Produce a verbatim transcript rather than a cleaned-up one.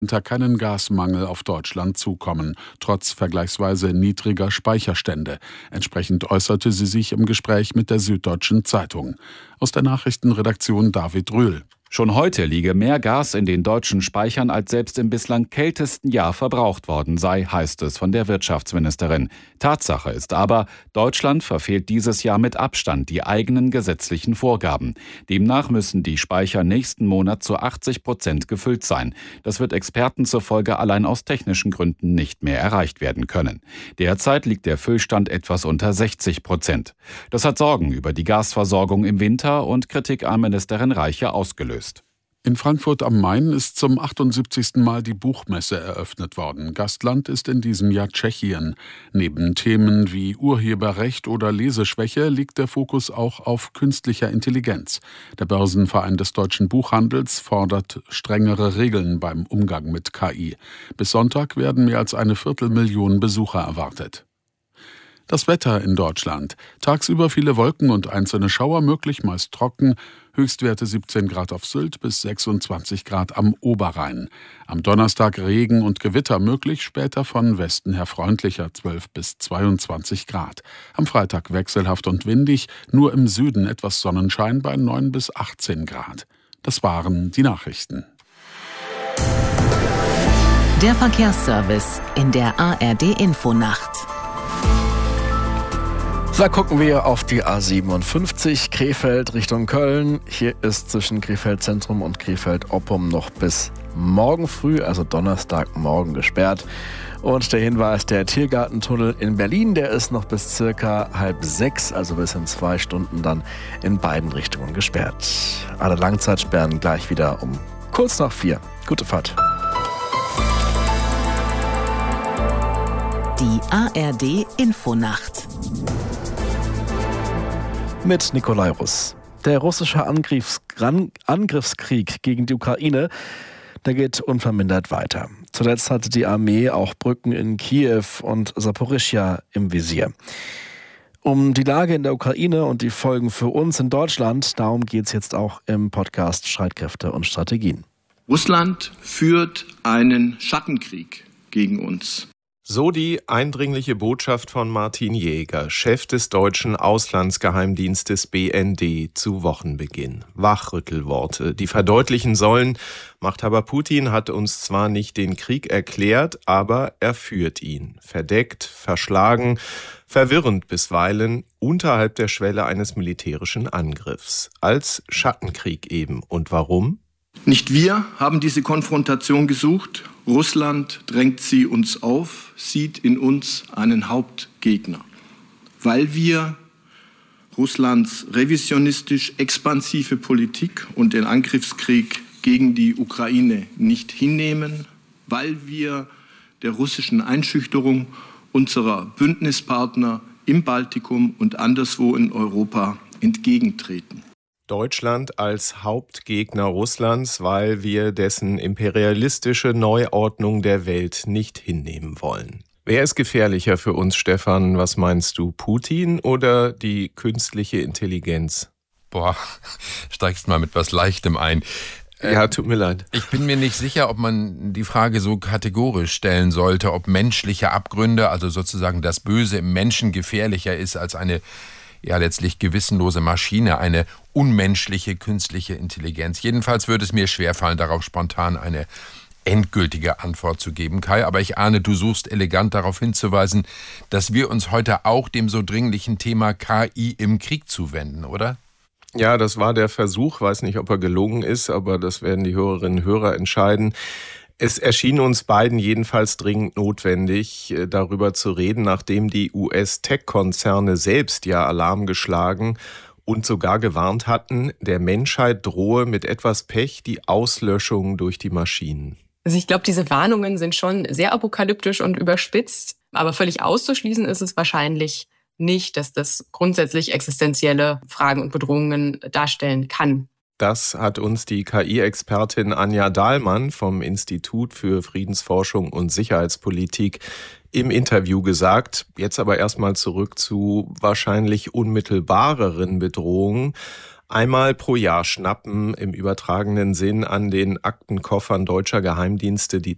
keinen Gasmangel auf Deutschland zukommen, trotz vergleichsweise niedriger Speicherstände. Entsprechend äußerte sie sich im Gespräch mit der Süddeutschen Zeitung. Aus der Nachrichtenredaktion David Rühl. Schon heute liege mehr Gas in den deutschen Speichern, als selbst im bislang kältesten Jahr verbraucht worden sei, heißt es von der Wirtschaftsministerin. Tatsache ist aber, Deutschland verfehlt dieses Jahr mit Abstand die eigenen gesetzlichen Vorgaben. Demnach müssen die Speicher nächsten Monat zu achtzig Prozent gefüllt sein. Das wird Experten zufolge allein aus technischen Gründen nicht mehr erreicht werden können. Derzeit liegt der Füllstand etwas unter sechzig Prozent. Das hat Sorgen über die Gasversorgung im Winter und Kritik an Ministerin Reiche ausgelöst. In Frankfurt am Main ist zum achtundsiebzigsten Mal die Buchmesse eröffnet worden. Gastland ist in diesem Jahr Tschechien. Neben Themen wie Urheberrecht oder Leseschwäche liegt der Fokus auch auf künstlicher Intelligenz. Der Börsenverein des deutschen Buchhandels fordert strengere Regeln beim Umgang mit K I. Bis Sonntag werden mehr als eine Viertelmillion Besucher erwartet. Das Wetter in Deutschland. Tagsüber viele Wolken und einzelne Schauer, möglich meist trocken. Höchstwerte siebzehn Grad auf Sylt bis sechsundzwanzig Grad am Oberrhein. Am Donnerstag Regen und Gewitter möglich, später von Westen her freundlicher zwölf bis zweiundzwanzig Grad. Am Freitag wechselhaft und windig, nur im Süden etwas Sonnenschein bei neun bis achtzehn Grad. Das waren die Nachrichten. Der Verkehrsservice in der A R D-Infonacht. Da gucken wir auf die A siebenundfünfzig, Krefeld Richtung Köln. Hier ist zwischen Krefeld Zentrum und Krefeld Oppum noch bis morgen früh, also Donnerstagmorgen, gesperrt. Und der Hinweis, der Tiergartentunnel in Berlin, der ist noch bis circa halb sechs, also bis in zwei Stunden dann in beiden Richtungen gesperrt. Alle Langzeitsperren gleich wieder um kurz nach vier. Gute Fahrt. Die A R D-Infonacht. Mit Nikolai Russ. Der russische Angriffs- Angriffskrieg gegen die Ukraine, der geht unvermindert weiter. Zuletzt hatte die Armee auch Brücken in Kiew und Saporischschja im Visier. Um die Lage in der Ukraine und die Folgen für uns in Deutschland, darum geht es jetzt auch im Podcast Streitkräfte und Strategien. Russland führt einen Schattenkrieg gegen uns. So die eindringliche Botschaft von Martin Jäger, Chef des deutschen Auslandsgeheimdienstes B N D, zu Wochenbeginn. Wachrüttelworte, die verdeutlichen sollen, Machthaber Putin hat uns zwar nicht den Krieg erklärt, aber er führt ihn. Verdeckt, verschlagen, verwirrend bisweilen, unterhalb der Schwelle eines militärischen Angriffs. Als Schattenkrieg eben. Und warum? Nicht wir haben diese Konfrontation gesucht. Russland drängt sie uns auf, sieht in uns einen Hauptgegner. Weil wir Russlands revisionistisch expansive Politik und den Angriffskrieg gegen die Ukraine nicht hinnehmen, weil wir der russischen Einschüchterung unserer Bündnispartner im Baltikum und anderswo in Europa entgegentreten. Deutschland als Hauptgegner Russlands, weil wir dessen imperialistische Neuordnung der Welt nicht hinnehmen wollen. Wer ist gefährlicher für uns, Stefan? Was meinst du, Putin oder die künstliche Intelligenz? Boah, steigst mal mit was Leichtem ein. Ja, tut mir leid. Ich bin mir nicht sicher, ob man die Frage so kategorisch stellen sollte, ob menschliche Abgründe, also sozusagen das Böse im Menschen gefährlicher ist als eine ja letztlich gewissenlose Maschine, eine unmenschliche künstliche Intelligenz. Jedenfalls würde es mir schwerfallen, darauf spontan eine endgültige Antwort zu geben, Kai. Aber ich ahne, du suchst elegant darauf hinzuweisen, dass wir uns heute auch dem so dringlichen Thema K I im Krieg zuwenden, oder? Ja, das war der Versuch. Weiß nicht, ob er gelungen ist, aber das werden die Hörerinnen und Hörer entscheiden. Es erschien uns beiden jedenfalls dringend notwendig, darüber zu reden, nachdem die U S-Tech-Konzerne selbst ja Alarm geschlagen und sogar gewarnt hatten, der Menschheit drohe mit etwas Pech die Auslöschung durch die Maschinen. Also ich glaube, diese Warnungen sind schon sehr apokalyptisch und überspitzt, aber völlig auszuschließen ist es wahrscheinlich nicht, dass das grundsätzlich existenzielle Fragen und Bedrohungen darstellen kann. Das hat uns die K I-Expertin Anja Dahlmann vom Institut für Friedensforschung und Sicherheitspolitik im Interview gesagt. Jetzt aber erstmal zurück zu wahrscheinlich unmittelbareren Bedrohungen. Einmal pro Jahr schnappen im übertragenen Sinn an den Aktenkoffern deutscher Geheimdienste die